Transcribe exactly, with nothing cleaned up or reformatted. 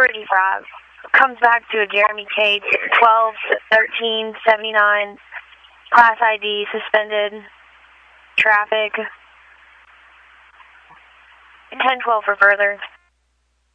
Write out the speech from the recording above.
Authority five. Comes back to a Jeremy Cage, twelve thirteen seventy-nine, class I D suspended, traffic, ten twelve for further.